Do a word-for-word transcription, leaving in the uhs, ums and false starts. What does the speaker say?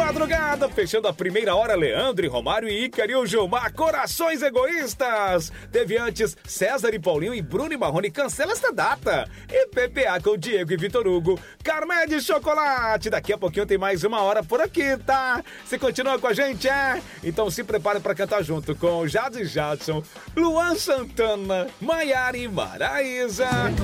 madrugada, fechando a primeira hora, Leandro e Romário e Ícaro e o Gilmar, Corações Egoístas. Teve antes César e Paulinho e Bruno e Marrone, Cancela Esta Data. E P P A com Diego e Vitor Hugo, Carmé de Chocolate. Daqui a pouquinho tem mais uma hora por aqui, tá? Você continua com a gente, é? Então se prepare para cantar junto com Jade Jadson, Luan Santana, Maiara e Maraísa.